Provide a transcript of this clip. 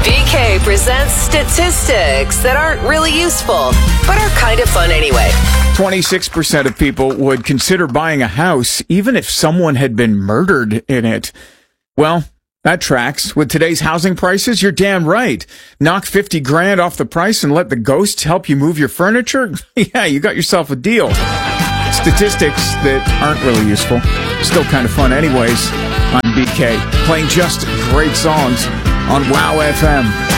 BK presents statistics that aren't really useful, but are kind of fun anyway. 26% of people would consider buying a house even if someone had been murdered in it. Well, that tracks. With today's housing prices, you're damn right. Knock 50 grand off the price and let the ghosts help you move your furniture? Yeah, you got yourself a deal. Statistics that aren't really useful. Still kind of fun anyways. I'm BK, playing just great songs on WOW FM.